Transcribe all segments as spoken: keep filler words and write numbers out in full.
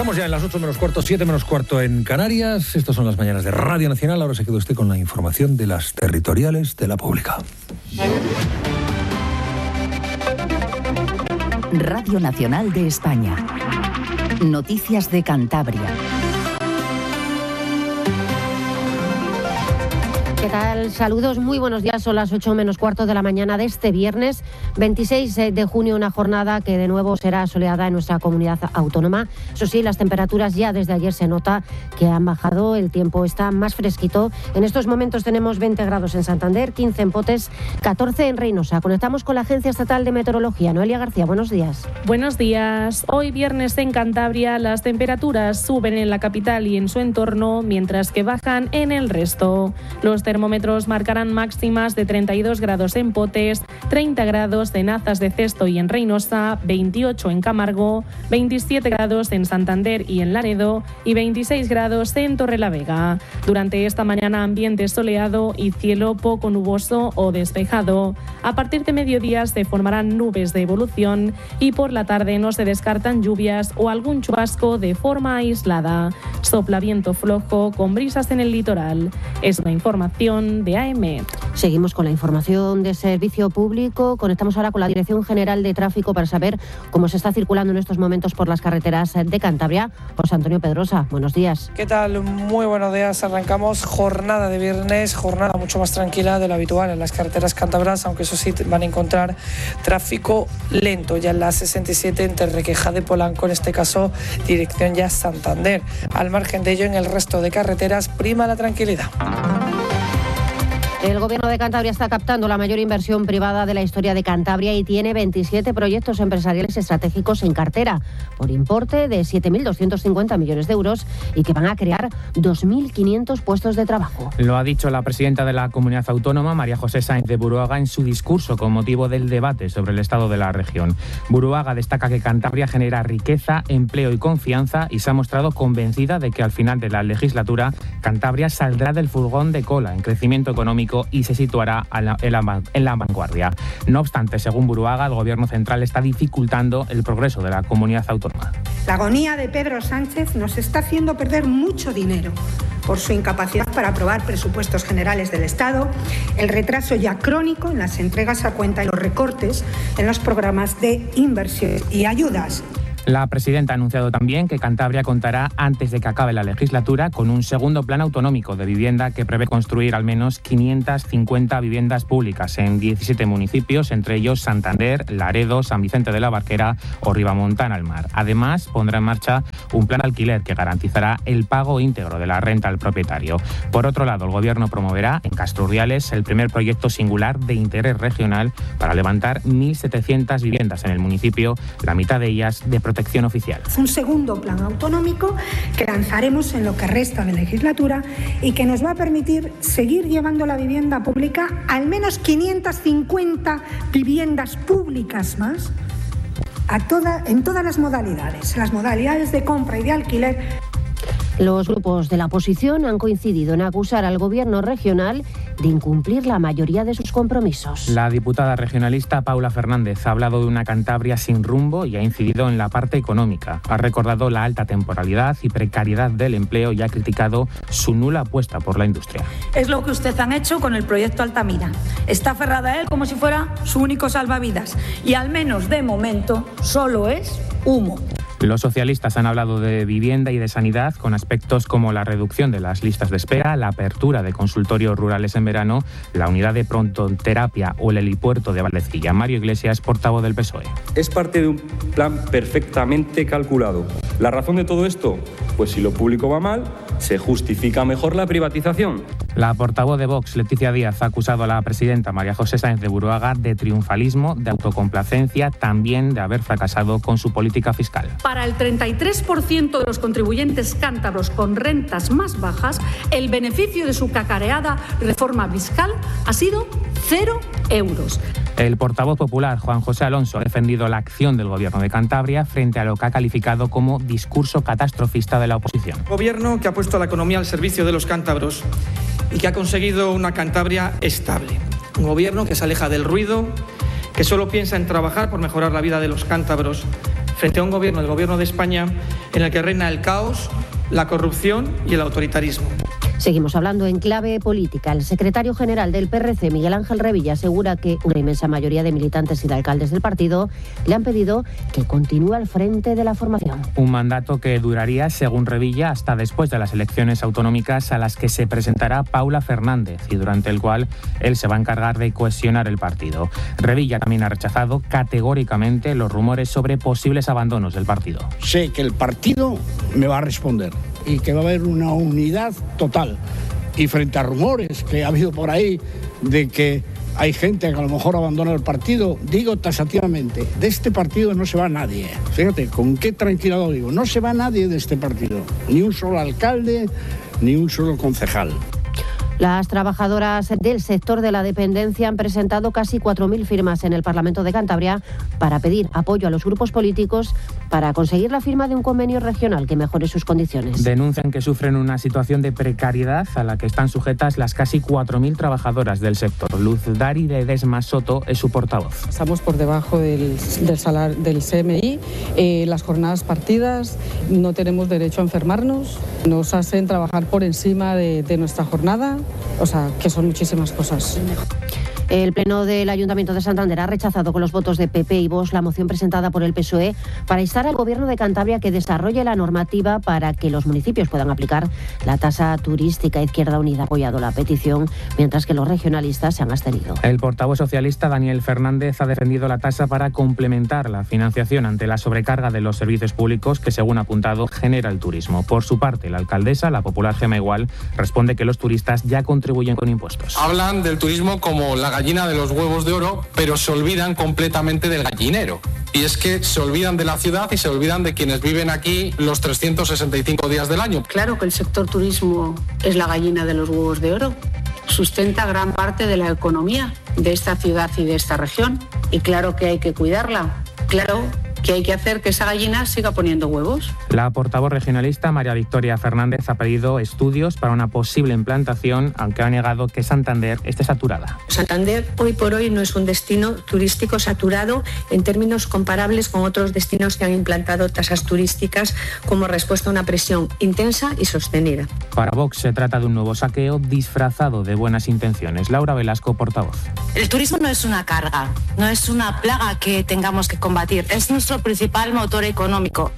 Estamos ya en las ocho menos cuarto, siete menos cuarto en Canarias. Estas son las mañanas de Radio Nacional. Ahora se queda usted con la información de las territoriales de la pública. Radio Nacional de España. Noticias de Cantabria. ¿Qué tal? Saludos, muy buenos días. Son las ocho menos cuarto de la mañana de este viernes veintiséis de junio, una jornada que de nuevo será soleada en nuestra comunidad autónoma. Eso sí, las temperaturas ya desde ayer se nota que han bajado, el tiempo está más fresquito. En estos momentos tenemos veinte grados en Santander, quince en Potes, catorce en Reynosa. Conectamos con la Agencia Estatal de Meteorología. Noelia García, buenos días. Buenos días. Hoy viernes en Cantabria las temperaturas suben en la capital y en su entorno, mientras que bajan en el resto. Los termómetros marcarán máximas de treinta y dos grados en Potes, treinta grados en Azas de Cesto y en Reynosa, veintiocho en Camargo, veintisiete grados en Santander y en Laredo y veintiséis grados en Torrelavega. Durante esta mañana ambiente soleado y cielo poco nuboso o despejado. A partir de mediodía se formarán nubes de evolución y por la tarde no se descartan lluvias o algún chubasco de forma aislada. Sopla viento flojo con brisas en el litoral. Es una información de A M. Seguimos con la información de servicio público. Conectamos ahora con la Dirección General de Tráfico para saber cómo se está circulando en estos momentos por las carreteras de Cantabria. José Antonio Pedrosa, buenos días. ¿Qué tal? Muy buenos días. Arrancamos jornada de viernes, jornada mucho más tranquila de lo habitual en las carreteras cántabras, aunque eso sí van a encontrar tráfico lento ya en la sesenta y siete entre Requeja de Polanco, en este caso dirección ya Santander. Al margen de ello, en el resto de carreteras prima la tranquilidad. El Gobierno de Cantabria está captando la mayor inversión privada de la historia de Cantabria y tiene veintisiete proyectos empresariales estratégicos en cartera, por importe de siete mil doscientos cincuenta millones de euros y que van a crear dos mil quinientos puestos de trabajo. Lo ha dicho la presidenta de la Comunidad Autónoma, María José Sáenz de Buruaga, en su discurso con motivo del debate sobre el estado de la región. Buruaga destaca que Cantabria genera riqueza, empleo y confianza y se ha mostrado convencida de que al final de la legislatura Cantabria saldrá del furgón de cola en crecimiento económico y se situará en la, en la vanguardia. No obstante, según Buruaga, el Gobierno central está dificultando el progreso de la comunidad autónoma. La agonía de Pedro Sánchez nos está haciendo perder mucho dinero por su incapacidad para aprobar presupuestos generales del Estado, el retraso ya crónico en las entregas a cuenta y los recortes en los programas de inversión y ayudas. La presidenta ha anunciado también que Cantabria contará, antes de que acabe la legislatura, con un segundo plan autonómico de vivienda que prevé construir al menos quinientas cincuenta viviendas públicas en diecisiete municipios, entre ellos Santander, Laredo, San Vicente de la Barquera o Ribamontana al Mar. Además, pondrá en marcha un plan alquiler que garantizará el pago íntegro de la renta al propietario. Por otro lado, el Gobierno promoverá en Castro Urdiales el primer proyecto singular de interés regional para levantar mil setecientas viviendas en el municipio, la mitad de ellas de protección oficial. Un segundo plan autonómico que lanzaremos en lo que resta de legislatura y que nos va a permitir seguir llevando la vivienda pública, al menos quinientas cincuenta viviendas públicas más, a toda, en todas las modalidades, las modalidades de compra y de alquiler. Los grupos de la oposición han coincidido en acusar al Gobierno regional de incumplir la mayoría de sus compromisos. La diputada regionalista Paula Fernández ha hablado de una Cantabria sin rumbo y ha incidido en la parte económica. Ha recordado la alta temporalidad y precariedad del empleo y ha criticado su nula apuesta por la industria. Es lo que ustedes han hecho con el proyecto Altamira. Está aferrada a él como si fuera su único salvavidas y al menos de momento solo es humo. Los socialistas han hablado de vivienda y de sanidad con aspectos como la reducción de las listas de espera, la apertura de consultorios rurales en verano, la unidad de prontoterapia o el helipuerto de Valdecilla. Mario Iglesias, portavoz del P S O E. Es parte de un plan perfectamente calculado. ¿La razón de todo esto? Pues si lo público va mal, se justifica mejor la privatización. La portavoz de Vox, Leticia Díaz, ha acusado a la presidenta María José Sáenz de Buruaga de triunfalismo, de autocomplacencia, también de haber fracasado con su política fiscal. Para el treinta y tres por ciento de los contribuyentes cántabros con rentas más bajas, el beneficio de su cacareada reforma fiscal ha sido cero euros. El portavoz popular, Juan José Alonso, ha defendido la acción del Gobierno de Cantabria frente a lo que ha calificado como discurso catastrofista de la oposición. Gobierno que ha puesto a la economía al servicio de los cántabros y que ha conseguido una Cantabria estable. Un gobierno que se aleja del ruido, que solo piensa en trabajar por mejorar la vida de los cántabros, frente a un gobierno, el gobierno de España, en el que reina el caos, la corrupción y el autoritarismo. Seguimos hablando en clave política. El secretario general del P R C, Miguel Ángel Revilla, asegura que una inmensa mayoría de militantes y de alcaldes del partido le han pedido que continúe al frente de la formación. Un mandato que duraría, según Revilla, hasta después de las elecciones autonómicas a las que se presentará Paula Fernández y durante el cual él se va a encargar de cohesionar el partido. Revilla también ha rechazado categóricamente los rumores sobre posibles abandonos del partido. Sé que el partido me va a responder y que va a haber una unidad total. Y frente a rumores que ha habido por ahí de que hay gente que a lo mejor abandona el partido, digo taxativamente, de este partido no se va nadie. Fíjate, con qué tranquilidad lo digo, no se va nadie de este partido, ni un solo alcalde, ni un solo concejal. Las trabajadoras del sector de la dependencia han presentado casi cuatro mil firmas en el Parlamento de Cantabria para pedir apoyo a los grupos políticos para conseguir la firma de un convenio regional que mejore sus condiciones. Denuncian que sufren una situación de precariedad a la que están sujetas las casi cuatro mil trabajadoras del sector. Luz Dari de Desma Soto es su portavoz. Estamos por debajo del, del salario del C M I, eh, las jornadas partidas, no tenemos derecho a enfermarnos, nos hacen trabajar por encima de, de nuestra jornada. O sea, que son muchísimas cosas. El Pleno del Ayuntamiento de Santander ha rechazado con los votos de P P y Vox la moción presentada por el P S O E para instar al Gobierno de Cantabria que desarrolle la normativa para que los municipios puedan aplicar la tasa turística. Izquierda Unida ha apoyado la petición, mientras que los regionalistas se han abstenido. El portavoz socialista Daniel Fernández ha defendido la tasa para complementar la financiación ante la sobrecarga de los servicios públicos que, según ha apuntado, genera el turismo. Por su parte, la alcaldesa, la popular Gema Igual, responde que los turistas ya contribuyen con impuestos. Hablan del turismo como la gallina de los huevos de oro, pero se olvidan completamente del gallinero. Y es que se olvidan de la ciudad y se olvidan de quienes viven aquí los trescientos sesenta y cinco días del año. Claro que el sector turismo es la gallina de los huevos de oro. Sustenta gran parte de la economía de esta ciudad y de esta región. Y claro que hay que cuidarla. Claro que hay que hacer que esa gallina siga poniendo huevos. La portavoz regionalista María Victoria Fernández ha pedido estudios para una posible implantación, aunque ha negado que Santander esté saturada. Santander hoy por hoy no es un destino turístico saturado en términos comparables con otros destinos que han implantado tasas turísticas como respuesta a una presión intensa y sostenida. Para Vox se trata de un nuevo saqueo disfrazado de buenas intenciones. Laura Velasco, portavoz. El turismo no es una carga, no es una plaga que tengamos que combatir, es nuestro principal motor económico.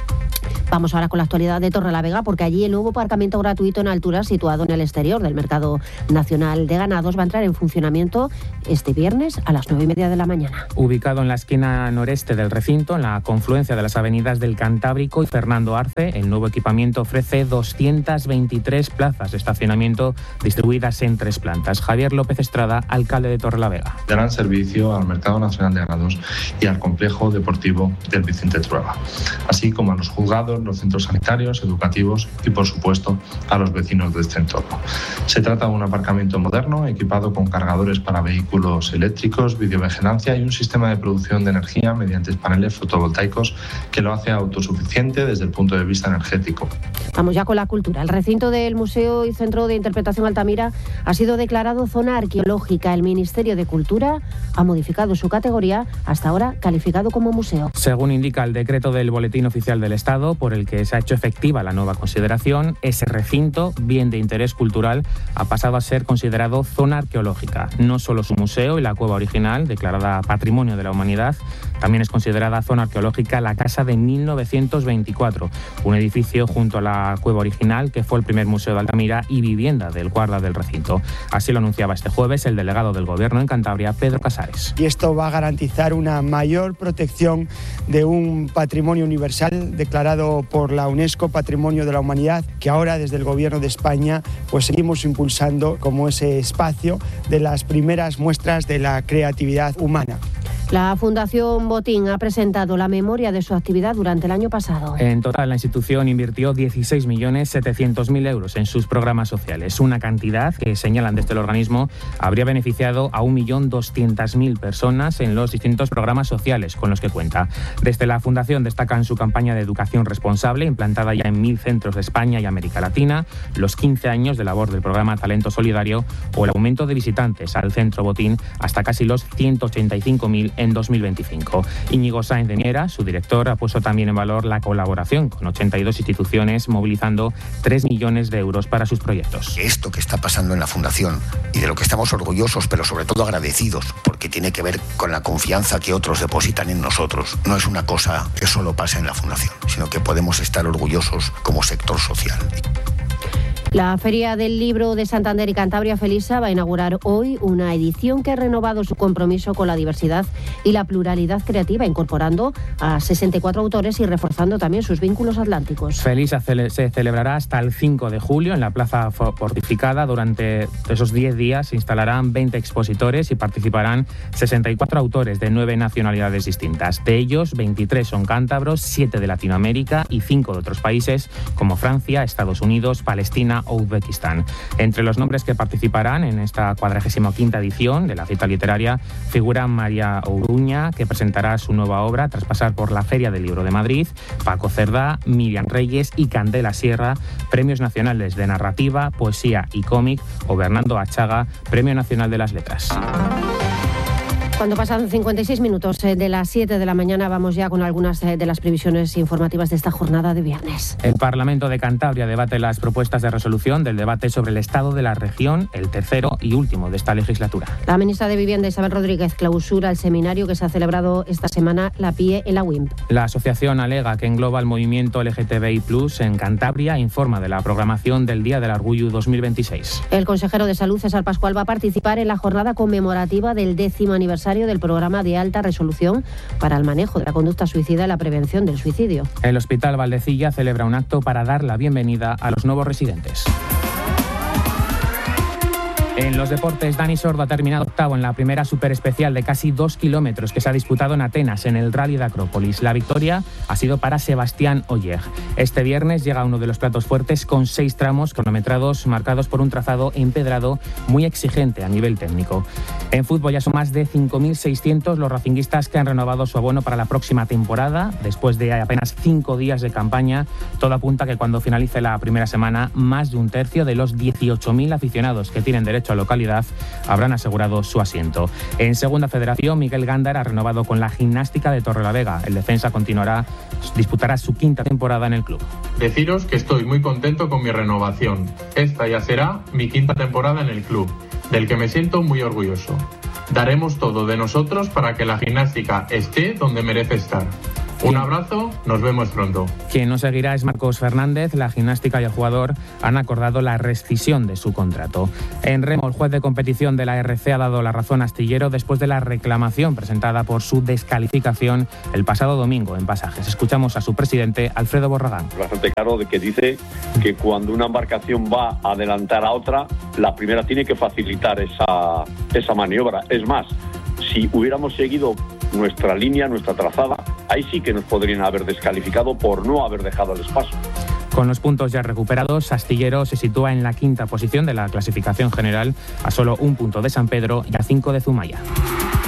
Vamos ahora con la actualidad de Torrelavega, porque allí el nuevo aparcamiento gratuito en altura situado en el exterior del Mercado Nacional de Ganados va a entrar en funcionamiento este viernes a las nueve y media de la mañana. Ubicado en la esquina noreste del recinto, en la confluencia de las avenidas del Cantábrico y Fernando Arce, el nuevo equipamiento ofrece doscientas veintitrés plazas de estacionamiento distribuidas en tres plantas. Javier López Estrada, alcalde de Torrelavega. Darán servicio al Mercado Nacional de Ganados y al complejo deportivo del Vicente Trueba, así como a los juzgados, los centros sanitarios, educativos y, por supuesto, a los vecinos de este entorno. Se trata de un aparcamiento moderno, equipado con cargadores para vehículos eléctricos, videovigilancia y un sistema de producción de energía mediante paneles fotovoltaicos que lo hace autosuficiente desde el punto de vista energético. Vamos ya con la cultura. El recinto del Museo y Centro de Interpretación Altamira ha sido declarado zona arqueológica. El Ministerio de Cultura ha modificado su categoría, hasta ahora calificado como museo. Según indica el decreto del Boletín Oficial del Estado, por el que se ha hecho efectiva la nueva consideración, ese recinto, bien de interés cultural, ha pasado a ser considerado zona arqueológica. No solo su museo y la cueva original, declarada Patrimonio de la Humanidad, también es considerada zona arqueológica la casa de mil novecientos veinticuatro, un edificio junto a la cueva original que fue el primer museo de Altamira y vivienda del guarda del recinto. Así lo anunciaba este jueves el delegado del Gobierno en Cantabria, Pedro Casares. Y esto va a garantizar una mayor protección de un patrimonio universal declarado por la UNESCO Patrimonio de la Humanidad, que ahora desde el Gobierno de España pues seguimos impulsando como ese espacio de las primeras muestras de la creatividad humana. La Fundación Botín ha presentado la memoria de su actividad durante el año pasado. En total, la institución invirtió dieciséis millones setecientos mil euros en sus programas sociales, una cantidad que, señalan desde el organismo, habría beneficiado a un millón doscientas mil personas en los distintos programas sociales con los que cuenta. Desde la Fundación destacan su campaña de educación responsable, implantada ya en mil centros de España y América Latina, los quince años de labor del programa Talento Solidario o el aumento de visitantes al Centro Botín hasta casi los ciento ochenta y cinco mil en dos mil veinticinco. Íñigo Sáenz de Miera, su director, ha puesto también en valor la colaboración con ochenta y dos instituciones, movilizando tres millones de euros para sus proyectos. Esto que está pasando en la Fundación y de lo que estamos orgullosos, pero sobre todo agradecidos, porque tiene que ver con la confianza que otros depositan en nosotros, no es una cosa que solo pasa en la Fundación, sino que podemos estar orgullosos como sector social. La Feria del Libro de Santander y Cantabria, Felisa, va a inaugurar hoy una edición que ha renovado su compromiso con la diversidad y la pluralidad creativa, incorporando a sesenta y cuatro autores y reforzando también sus vínculos atlánticos. Felisa se celebrará hasta el cinco de julio en la Plaza Fortificada. Durante esos diez días se instalarán veinte expositores y participarán sesenta y cuatro autores de nueve nacionalidades distintas. De ellos, veintitrés son cántabros, siete de Latinoamérica y cinco de otros países como Francia, Estados Unidos, Palestina o Uzbekistán. Entre los nombres que participarán en esta cuadragésima quinta edición de la cita literaria figuran María Oruña, que presentará su nueva obra tras pasar por la Feria del Libro de Madrid, Paco Cerdá, Miriam Reyes y Candela Sierra, premios nacionales de narrativa, poesía y cómic, o Bernardo Achaga, Premio Nacional de las Letras. Cuando pasan cincuenta y seis minutos de las siete de la mañana, vamos ya con algunas de las previsiones informativas de esta jornada de viernes. El Parlamento de Cantabria debate las propuestas de resolución del debate sobre el estado de la región, el tercero y último de esta legislatura. La ministra de Vivienda, Isabel Rodríguez, clausura el seminario que se ha celebrado esta semana, la P I E, en la U I M P. La asociación alega que engloba el movimiento L G T B I plus en Cantabria e informa de la programación del Día del Orgullo dos mil veintiséis. El consejero de Salud, César Pascual, va a participar en la jornada conmemorativa del décimo aniversario del programa de alta resolución para el manejo de la conducta suicida y la prevención del suicidio. El Hospital Valdecilla celebra un acto para dar la bienvenida a los nuevos residentes. En los deportes, Dani Sordo ha terminado octavo en la primera superespecial de casi dos kilómetros que se ha disputado en Atenas, en el Rally de Acrópolis. La victoria ha sido para Sebastián Oller. Este viernes llega uno de los platos fuertes con seis tramos cronometrados marcados por un trazado empedrado muy exigente a nivel técnico. En fútbol ya son más de cinco mil seiscientos los racinguistas que han renovado su abono para la próxima temporada. Después de apenas cinco días de campaña, todo apunta a que cuando finalice la primera semana, más de un tercio de los dieciocho mil aficionados que tienen derecho a localidad habrán asegurado su asiento. En Segunda Federación, Miguel Gándar ha renovado con la Gimnástica de Torrelavega. El defensa continuará, disputará su quinta temporada en el club. Deciros que estoy muy contento con mi renovación. Esta ya será mi quinta temporada en el club, del que me siento muy orgulloso. Daremos todo de nosotros para que la gimnástica esté donde merece estar. Un abrazo, nos vemos pronto. Quien no seguirá es Marcos Fernández. La Gimnástica y el jugador han acordado la rescisión de su contrato. En remo, el juez de competición de la R C ha dado la razón a Astillero después de la reclamación presentada por su descalificación el pasado domingo en Pasajes. Escuchamos a su presidente, Alfredo Borragán. Bastante claro de que dice que cuando una embarcación va a adelantar a otra, la primera tiene que facilitar esa, esa maniobra. Es más, si hubiéramos seguido nuestra línea, nuestra trazada, ahí sí que nos podrían haber descalificado por no haber dejado el espacio. Con los puntos ya recuperados, Astillero se sitúa en la quinta posición de la clasificación general, a solo un punto de San Pedro y a cinco de Zumaya.